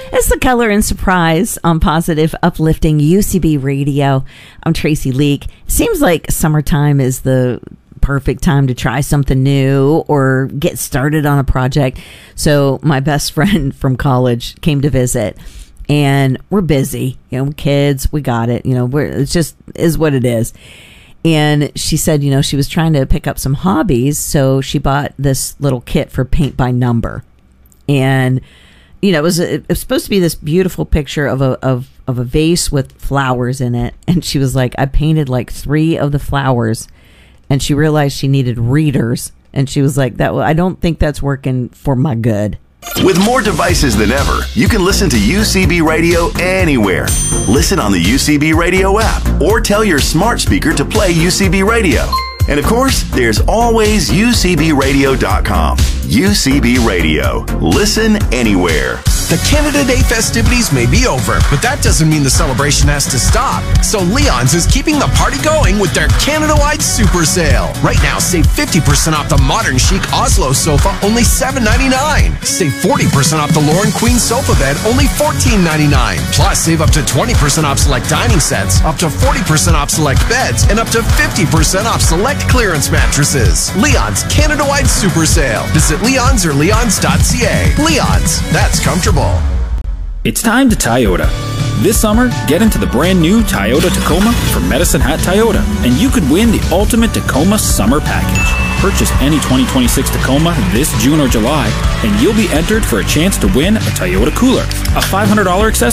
It's the Color and Surprise on Positive Uplifting UCB Radio. I'm Tracy Leak. Seems like summertime is the perfect time to try something new or get started on a project. So my best friend from college came to visit, and we're busy, kids, we got it, it's just is what it is. And she said, she was trying to pick up some hobbies, so she bought this little kit for paint by number. And it was supposed to be this beautiful picture of a vase with flowers in it. And she was like, I painted like 3 of the flowers, and she realized she needed readers. And she was like, I don't think that's working for my good. With more devices than ever, you can listen to UCB Radio anywhere. Listen on the UCB Radio app or tell your smart speaker to play UCB Radio. And of course, there's always UCBradio.com. UCB Radio. Listen anywhere. The Canada Day festivities may be over, but that doesn't mean the celebration has to stop. So Leon's is keeping the party going with their Canada-wide super sale. Right now, save 50% off the modern chic Oslo sofa, only $7.99. Save 40% off the Lauren Queen sofa bed, only $14.99. Plus, save up to 20% off select dining sets, up to 40% off select beds, and up to 50% off select clearance mattresses. Leon's Canada-wide super sale. Visit Leon's or leons.ca. Leon's, that's comfortable. It's time to Toyota. This summer, get into the brand new Toyota Tacoma from Medicine Hat Toyota, and you could win the ultimate Tacoma summer package. Purchase any 2026 Tacoma this June or July, and you'll be entered for a chance to win a Toyota cooler, a $500 accessory,